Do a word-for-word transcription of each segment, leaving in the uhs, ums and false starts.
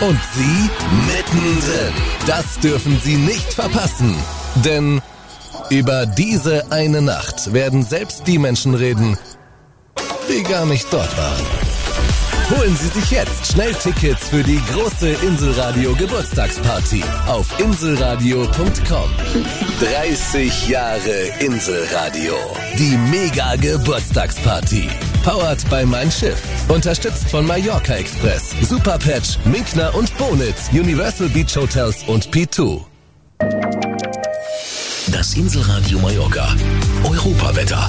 Und Sie mittendrin. Das dürfen Sie nicht verpassen. Denn über diese eine Nacht werden selbst die Menschen reden, die gar nicht dort waren. Holen Sie sich jetzt schnell Tickets für die große Inselradio Geburtstagsparty auf inselradio punkt com. dreißig Jahre Inselradio. Die Mega Geburtstagsparty. Powered by Mein Schiff. Unterstützt von Mallorca Express, Superpatch, Minkner und Bonitz, Universal Beach Hotels und P zwei. Das Inselradio Mallorca. Europawetter.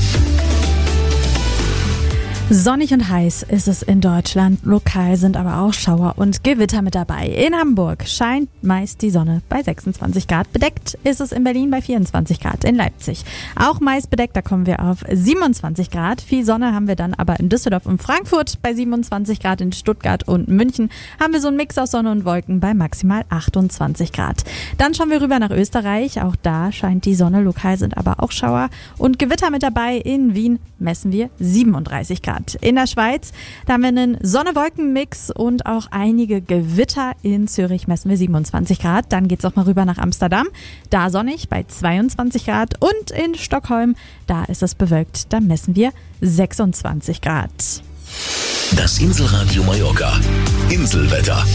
Sonnig und heiß ist es in Deutschland, lokal sind aber auch Schauer und Gewitter mit dabei. In Hamburg scheint meist die Sonne bei sechsundzwanzig Grad. Bedeckt ist es in Berlin bei vierundzwanzig Grad, in Leipzig auch meist bedeckt, da kommen wir auf siebenundzwanzig Grad. Viel Sonne haben wir dann aber in Düsseldorf und Frankfurt bei siebenundzwanzig Grad, in Stuttgart und München haben wir so einen Mix aus Sonne und Wolken bei maximal achtundzwanzig Grad. Dann schauen wir rüber nach Österreich, auch da scheint die Sonne, lokal sind aber auch Schauer und Gewitter mit dabei. In Wien messen wir siebenunddreißig Grad. In der Schweiz, da haben wir einen Sonne-Wolken-Mix und auch einige Gewitter. In Zürich messen wir siebenundzwanzig Grad. Dann geht's auch mal rüber nach Amsterdam. Da sonnig bei zweiundzwanzig Grad. Und in Stockholm, da ist es bewölkt. Da messen wir sechsundzwanzig Grad. Das Inselradio Mallorca. Inselwetter.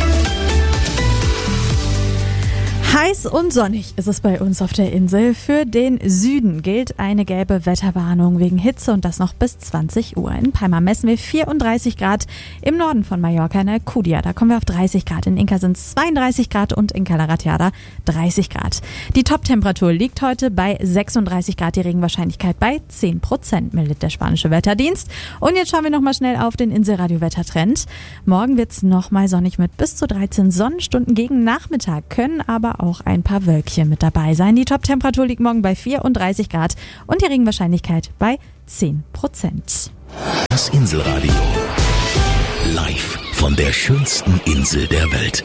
Heiß und sonnig ist es bei uns auf der Insel. Für den Süden gilt eine gelbe Wetterwarnung wegen Hitze und das noch bis zwanzig Uhr. In Palma messen wir vierunddreißig Grad. Im Norden von Mallorca in Alcudia, da kommen wir auf dreißig Grad. In Inca sind es zweiunddreißig Grad und in Cala Ratjada dreißig Grad. Die Top-Temperatur liegt heute bei sechsunddreißig Grad. Die Regenwahrscheinlichkeit bei zehn Prozent, meldet der spanische Wetterdienst. Und jetzt schauen wir nochmal schnell auf den Inselradio-Wettertrend. Morgen wird es nochmal sonnig mit bis zu dreizehn Sonnenstunden gegen Nachmittag, können aber auch ein paar Wölkchen mit dabei sein. Die Top-Temperatur liegt morgen bei vierunddreißig Grad und die Regenwahrscheinlichkeit bei zehn Prozent. Das Inselradio. Live von der schönsten Insel der Welt.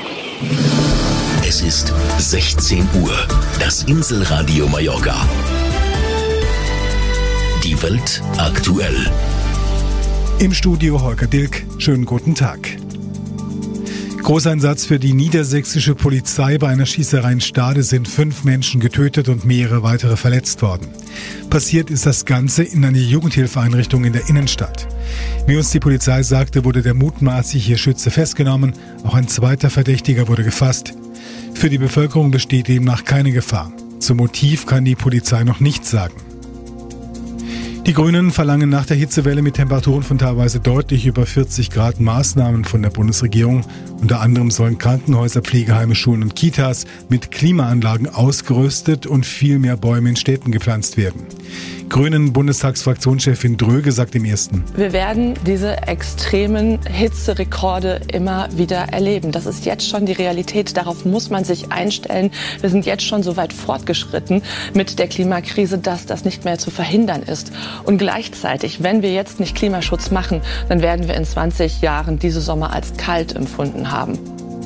Es ist sechzehn Uhr. Das Inselradio Mallorca. Die Welt aktuell. Im Studio Holger Dilk. Schönen guten Tag. Großeinsatz für die niedersächsische Polizei. Bei einer Schießerei in Stade sind fünf Menschen getötet und mehrere weitere verletzt worden. Passiert ist das Ganze in einer Jugendhilfeeinrichtung in der Innenstadt. Wie uns die Polizei sagte, wurde der mutmaßliche Schütze festgenommen. Auch ein zweiter Verdächtiger wurde gefasst. Für die Bevölkerung besteht demnach keine Gefahr. Zum Motiv kann die Polizei noch nichts sagen. Die Grünen verlangen nach der Hitzewelle mit Temperaturen von teilweise deutlich über vierzig Grad Maßnahmen von der Bundesregierung. Unter anderem sollen Krankenhäuser, Pflegeheime, Schulen und Kitas mit Klimaanlagen ausgerüstet und viel mehr Bäume in Städten gepflanzt werden. Grünen Bundestagsfraktionschefin Dröge sagt im Ersten: Wir werden diese extremen Hitzerekorde immer wieder erleben. Das ist jetzt schon die Realität. Darauf muss man sich einstellen. Wir sind jetzt schon so weit fortgeschritten mit der Klimakrise, dass das nicht mehr zu verhindern ist. Und gleichzeitig, wenn wir jetzt nicht Klimaschutz machen, dann werden wir in zwanzig Jahren diese Sommer als kalt empfunden haben.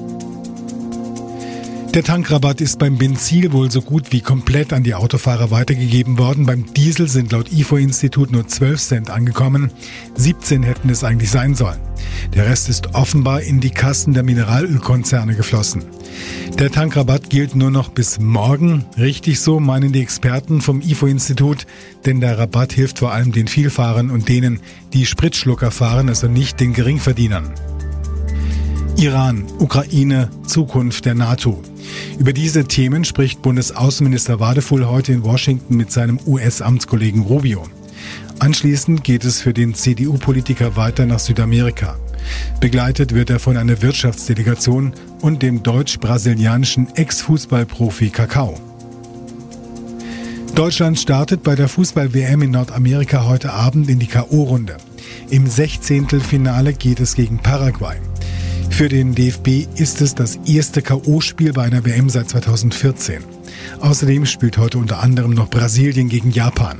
Der Tankrabatt ist beim Benzin wohl so gut wie komplett an die Autofahrer weitergegeben worden. Beim Diesel sind laut I F O-Institut nur zwölf Cent angekommen. siebzehn hätten es eigentlich sein sollen. Der Rest ist offenbar in die Kassen der Mineralölkonzerne geflossen. Der Tankrabatt gilt nur noch bis morgen. Richtig so, meinen die Experten vom I F O-Institut. Denn der Rabatt hilft vor allem den Vielfahrern und denen, die Spritschlucker fahren, also nicht den Geringverdienern. Iran, Ukraine, Zukunft der NATO. Über diese Themen spricht Bundesaußenminister Wadefull heute in Washington mit seinem U S-Amtskollegen Rubio. Anschließend geht es für den C D U-Politiker weiter nach Südamerika. Begleitet wird er von einer Wirtschaftsdelegation und dem deutsch-brasilianischen Ex-Fußballprofi Kakao. Deutschland startet bei der Fußball-W M in Nordamerika heute Abend in die K O-Runde. Im Sechzehntelfinale geht es gegen Paraguay. Für den D F B ist es das erste K O-Spiel bei einer W M seit zweitausendvierzehn. Außerdem spielt heute unter anderem noch Brasilien gegen Japan.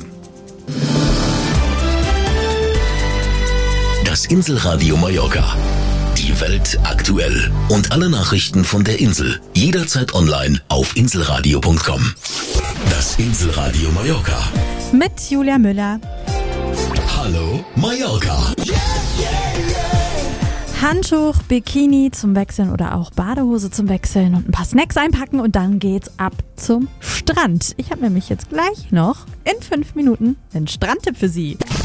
Das Inselradio Mallorca. Die Welt aktuell. Und alle Nachrichten von der Insel. Jederzeit online auf inselradio punkt com. Das Inselradio Mallorca. Mit Julia Müller. Hallo Mallorca. Handtuch, Bikini zum Wechseln oder auch Badehose zum Wechseln und ein paar Snacks einpacken und dann geht's ab zum Strand. Ich habe nämlich jetzt gleich noch in fünf Minuten einen Strandtipp für Sie.